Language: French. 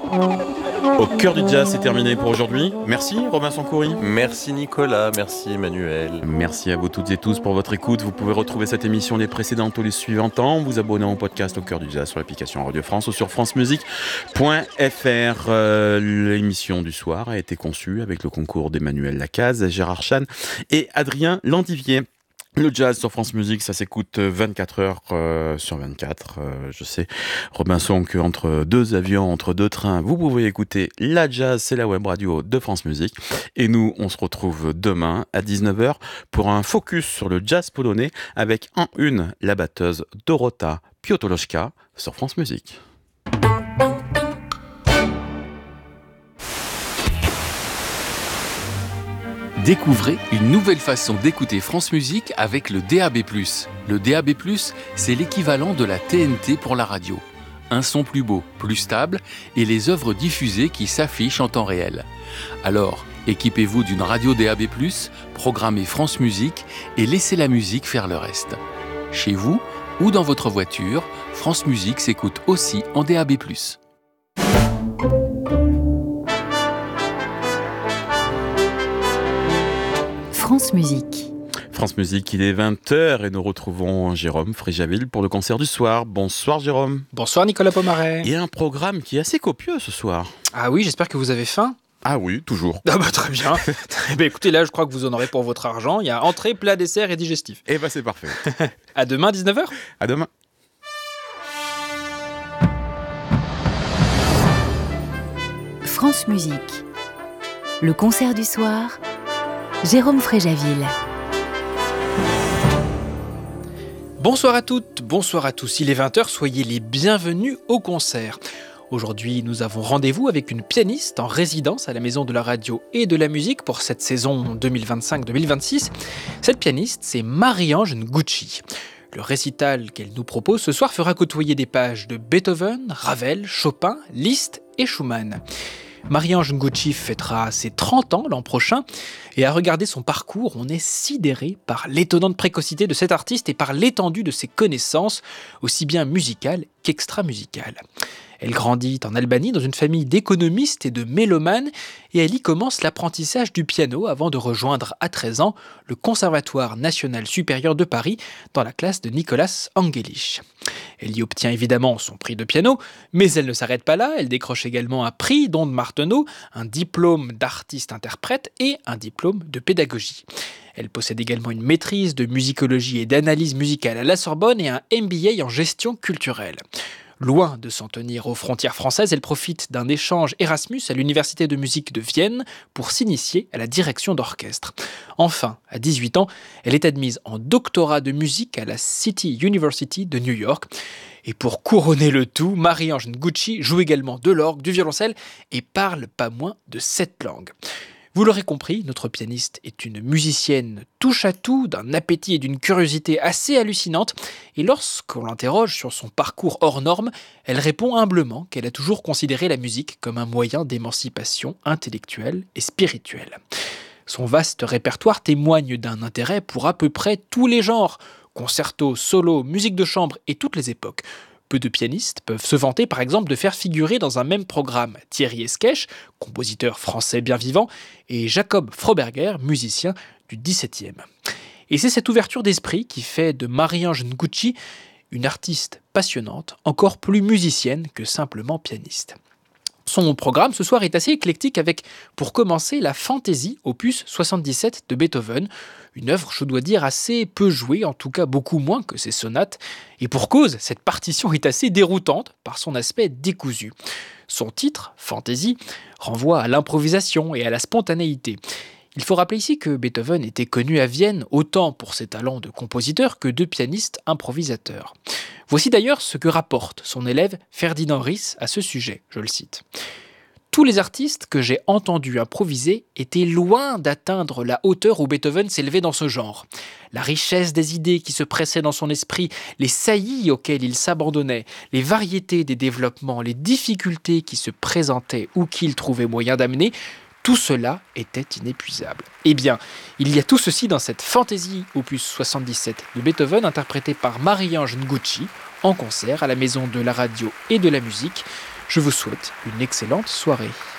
Au cœur du jazz, c'est terminé pour aujourd'hui. Merci Robin Sancoury. Merci Nicolas, merci Emmanuel. Merci à vous toutes et tous pour votre écoute. Vous pouvez retrouver cette émission, les précédentes ou les suivantes en vous abonnant au podcast Au cœur du jazz sur l'application Radio France ou sur francemusique.fr. L'émission du soir a été conçue avec le concours d'Emmanuel Lacaze, Gérard Chan et Adrien Landivier. Le jazz sur France Musique, ça s'écoute 24 heures sur 24. Je sais, Robinson, qu'entre deux avions, entre deux trains, vous pouvez écouter la jazz, c'est la web radio de France Musique. Et nous, on se retrouve demain à 19h pour un focus sur le jazz polonais avec en une la batteuse Dorota Piotolowska sur France Musique. Découvrez une nouvelle façon d'écouter France Musique avec le DAB+. Le DAB+, c'est l'équivalent de la TNT pour la radio. Un son plus beau, plus stable et les œuvres diffusées qui s'affichent en temps réel. Alors, équipez-vous d'une radio DAB+, programmez France Musique et laissez la musique faire le reste. Chez vous ou dans votre voiture, France Musique s'écoute aussi en DAB+. France Musique. France Musique, il est 20h et nous retrouvons Jérôme Fréjaville pour le concert du soir. Bonsoir Jérôme. Bonsoir Nicolas Pomaret. Et un programme qui est assez copieux ce soir. Ah oui, j'espère que vous avez faim. Ah oui, toujours. Ah bah très bien. Écoutez, là je crois que vous en aurez pour votre argent. Il y a entrée, plat, dessert et digestif. Eh ben c'est parfait. À demain 19h. À demain. France Musique. Le concert du soir. Jérôme Fréjaville. Bonsoir à toutes, bonsoir à tous. Il est 20h, soyez les bienvenus au concert. Aujourd'hui, nous avons rendez-vous avec une pianiste en résidence à la Maison de la Radio et de la Musique pour cette saison 2025-2026. Cette pianiste, c'est Marie-Ange Nguci. Le récital qu'elle nous propose ce soir fera côtoyer des pages de Beethoven, Ravel, Chopin, Liszt et Schumann. Marie-Ange Nguci fêtera ses 30 ans l'an prochain et à regarder son parcours, on est sidéré par l'étonnante précocité de cet artiste et par l'étendue de ses connaissances, aussi bien musicales qu'extra-musicales. Elle grandit en Albanie dans une famille d'économistes et de mélomanes et elle y commence l'apprentissage du piano avant de rejoindre à 13 ans le Conservatoire national supérieur de Paris dans la classe de Nicolas Angelich. Elle y obtient évidemment son prix de piano, mais elle ne s'arrête pas là, elle décroche également un prix d'Onde Martenot, un diplôme d'artiste-interprète et un diplôme de pédagogie. Elle possède également une maîtrise de musicologie et d'analyse musicale à la Sorbonne et un MBA en gestion culturelle. Loin de s'en tenir aux frontières françaises, elle profite d'un échange Erasmus à l'Université de musique de Vienne pour s'initier à la direction d'orchestre. Enfin, à 18 ans, elle est admise en doctorat de musique à la City University de New York. Et pour couronner le tout, Marie-Ange Nguci joue également de l'orgue, du violoncelle et parle pas moins de 7 langues. Vous l'aurez compris, notre pianiste est une musicienne touche-à-tout, d'un appétit et d'une curiosité assez hallucinante. Et lorsqu'on l'interroge sur son parcours hors norme, elle répond humblement qu'elle a toujours considéré la musique comme un moyen d'émancipation intellectuelle et spirituelle. Son vaste répertoire témoigne d'un intérêt pour à peu près tous les genres, concertos, solos, musique de chambre et toutes les époques. Peu de pianistes peuvent se vanter par exemple de faire figurer dans un même programme Thierry Esquèche, compositeur français bien vivant, et Jacob Froberger, musicien du XVIIe. Et c'est cette ouverture d'esprit qui fait de Marie-Ange Nguci une artiste passionnante, encore plus musicienne que simplement pianiste. Son programme ce soir est assez éclectique avec, pour commencer, la Fantaisie, opus 77 de Beethoven, une œuvre, je dois dire, assez peu jouée, en tout cas beaucoup moins que ses sonates. Et pour cause, cette partition est assez déroutante par son aspect décousu. Son titre, Fantaisie, renvoie à l'improvisation et à la spontanéité. Il faut rappeler ici que Beethoven était connu à Vienne autant pour ses talents de compositeur que de pianiste improvisateur. Voici d'ailleurs ce que rapporte son élève Ferdinand Ries à ce sujet, je le cite. « Tous les artistes que j'ai entendus improviser étaient loin d'atteindre la hauteur où Beethoven s'élevait dans ce genre. La richesse des idées qui se pressaient dans son esprit, les saillies auxquelles il s'abandonnait, les variétés des développements, les difficultés qui se présentaient ou qu'il trouvait moyen d'amener, tout cela était inépuisable. Eh bien, il y a tout ceci dans cette Fantaisie opus 77 de Beethoven, interprétée par Marie-Ange Nguci, en concert à la Maison de la Radio et de la Musique. Je vous souhaite une excellente soirée.